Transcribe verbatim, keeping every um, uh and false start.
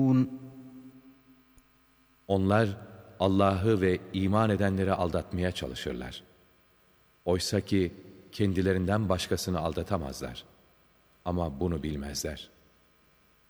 Onlar Allah'ı ve iman edenleri aldatmaya çalışırlar. Oysa ki kendilerinden başkasını aldatamazlar. Ama bunu bilmezler.